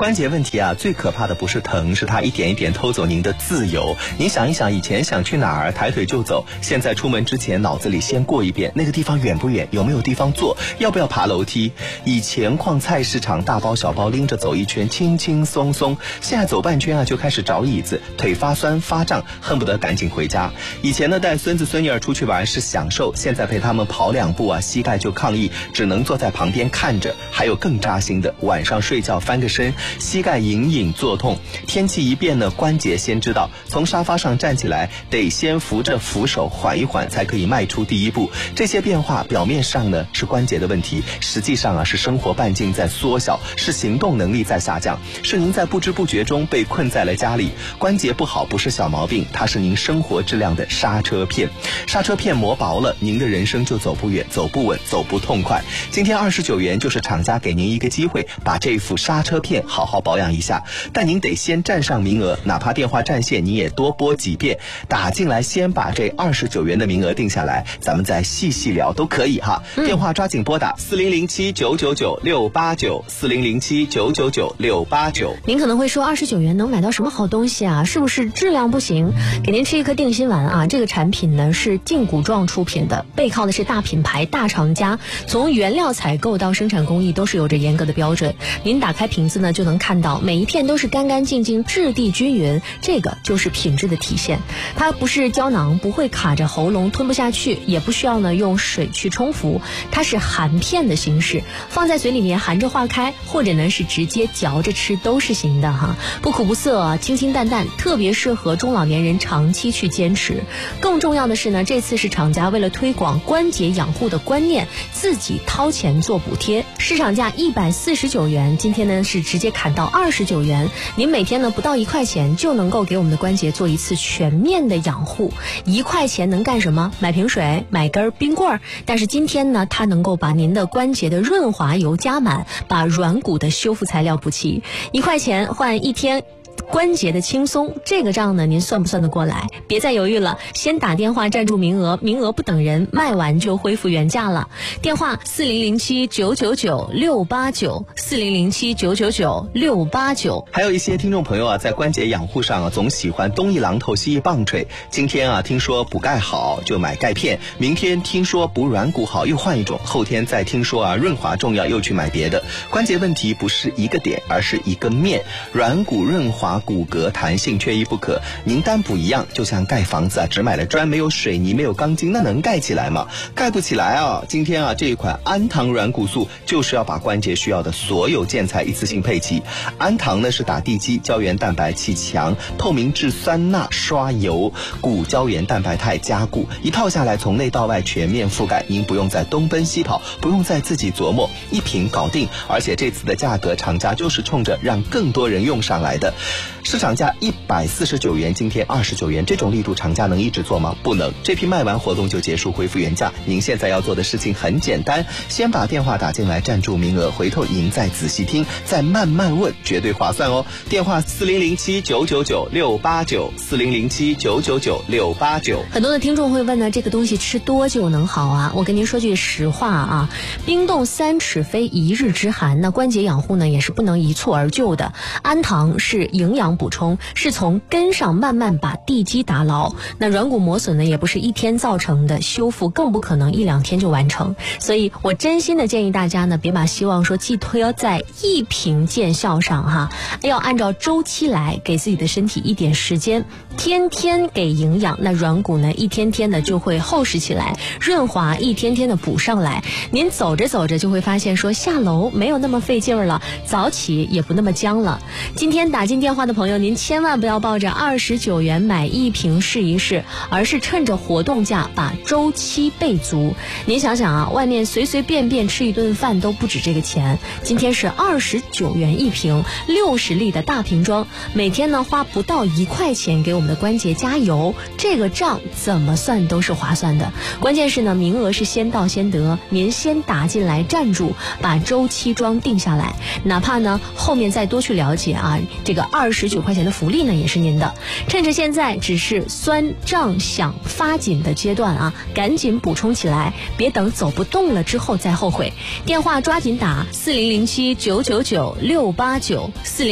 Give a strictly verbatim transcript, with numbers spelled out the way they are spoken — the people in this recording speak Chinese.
关节问题啊，最可怕的不是疼，是它一点一点偷走您的自由。您想一想，以前想去哪儿抬腿就走，现在出门之前脑子里先过一遍那个地方远不远，有没有地方坐，要不要爬楼梯。以前逛菜市场大包小包拎着走一圈轻轻松松，现在走半圈啊就开始找椅子，腿发酸发胀，恨不得赶紧回家。以前呢带孙子孙女儿出去玩是享受，现在陪他们跑两步啊膝盖就抗议，只能坐在旁边看着。还有更扎心的，晚上睡觉翻个身，膝盖隐隐作痛。天气一变呢，关节先知道，从沙发上站起来得先扶着扶手缓一缓，才可以迈出第一步。这些变化表面上呢是关节的问题，实际上啊是生活半径在缩小，是行动能力在下降，是您在不知不觉中被困在了家里。关节不好不是小毛病，它是您生活质量的刹车片。刹车片磨薄了，您的人生就走不远，走不稳，走不痛快。今天二十九元就是厂家给您一个机会，把这副刹车片好好保养一下，但您得先占上名额，哪怕电话占线你也多拨几遍，打进来先把这二十九元的名额定下来，咱们再细细聊都可以哈。嗯、电话抓紧拨打四零零七九九九六八九四零零七九九九六八九。 您可能会说二十九元能买到什么好东西啊？是不是质量不行？给您吃一颗定心丸啊！这个产品呢是劲骨壮出品的，背靠的是大品牌大厂家，从原料采购到生产工艺都是有着严格的标准。您打开瓶子呢就能看到每一片都是干干净净质地均匀，这个就是品质的体现。它不是胶囊，不会卡着喉咙吞不下去，也不需要呢用水去冲服，它是含片的形式，放在嘴里面含着化开，或者呢是直接嚼着吃都是行的哈，不苦不涩啊，清清淡淡，特别适合中老年人长期去坚持。更重要的是呢，这次是厂家为了推广关节养护的观念，自己掏钱做补贴，市场价一百四十九元，今天呢是直接砍到二十九元。您每天呢不到一块钱就能够给我们的关节做一次全面的养护。一块钱能干什么？买瓶水，买根冰棍儿。但是今天呢，它能够把您的关节的润滑油加满，把软骨的修复材料补齐。一块钱换一天关节的轻松，这个账呢您算不算得过来？别再犹豫了，先打电话占住名额，名额不等人，卖完就恢复原价了。电话四零零七九九九六八九四零零七九九九六八九。 还有一些听众朋友啊，在关节养护上啊，总喜欢东一榔头西一棒槌。今天啊，听说补钙好就买钙片，明天听说补软骨好又换一种，后天再听说啊润滑重要又去买别的。关节问题不是一个点，而是一个面，软骨润滑骨骼弹性缺一不可。您单补一样，就像盖房子啊，只买了砖没有水泥没有钢筋，那能盖起来吗？盖不起来啊！今天啊，这一款安糖软骨素就是要把关节需要的所有建材一次性配齐。安糖呢是打地基，胶原蛋白气强，透明质酸钠刷油，骨胶原蛋白肽加固，一套下来从内到外全面覆盖，您不用再东奔西跑，不用再自己琢磨，一瓶搞定。而且这次的价格，厂家就是冲着让更多人用上来的。市场价一百四十九元，今天二十九元，这种力度厂家能一直做吗？不能。这批卖完活动就结束，恢复原价。您现在要做的事情很简单，先把电话打进来占住名额，回头您再仔细听，再慢慢问，绝对划算哦。电话四零零七九九九六八九四零零七九九九六八九。 很多的听众会问呢，这个东西吃多久能好啊？我跟您说句实话啊，冰冻三尺非一日之寒，那关节养护呢也是不能一蹴而就的。安糖是营养补充，是从根上慢慢把地基打牢。那软骨磨损呢也不是一天造成的，修复更不可能一两天就完成。所以我真心的建议大家呢，别把希望说寄托在一瓶见效上哈，要按照周期来，给自己的身体一点时间，天天给营养，那软骨呢一天天的就会厚实起来，润滑一天天的补上来。您走着走着就会发现说下楼没有那么费劲儿了，早起也不那么僵了。今天打进电话的朋友，您千万不要抱着二十九元买一瓶试一试，而是趁着活动价把周期备足。您想想啊，外面随随便便吃一顿饭都不止这个钱，今天是二十九元一瓶，六十粒的大瓶装，每天呢花不到一块钱给我们的关节加油，这个账怎么算都是划算的。关键是呢，名额是先到先得，您先打进来站住，把周期装定下来，哪怕呢后面再多去了解啊，这个二十九块钱的福利呢也是您的。趁着现在只是酸胀想发紧的阶段啊，赶紧补充起来，别等走不动了之后再后悔。电话抓紧打四零零七九九九六八九四零。